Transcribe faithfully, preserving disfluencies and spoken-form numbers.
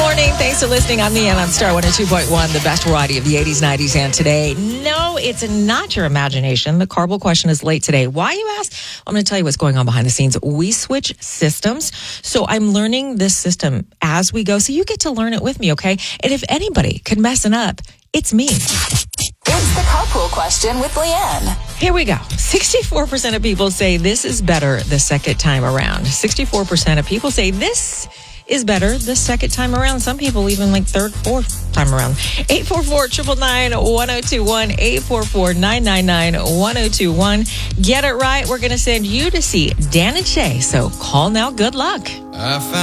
morning. Thanks for listening. I'm Leanne on Star one oh two point one, the best variety of the eighties, nineties, and today. No, it's not your imagination. The Carble question is late today. Why, you ask? I'm going to tell you what's going on behind the scenes. We switch systems. So I'm learning this system as we go. So you get to learn it with me, okay? And if anybody could mess it up, it's me. It's the carpool question with Leanne. Here we go. sixty-four percent of people say this is better the second time around. sixty-four percent of people say this is better the second time around. Some people even like third, fourth time around. eight four four, nine nine nine, one oh two one. eight four four, nine nine nine, one oh two one. Get it right. We're going to send you to see Dan and Shay. So call now. Good luck.